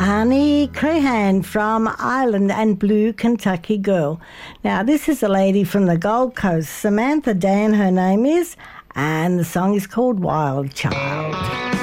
Honey Crehan from Ireland and Blue Kentucky Girl. Now, this is a lady from the Gold Coast, Samantha Dan, her name is, and the song is called Wild Child.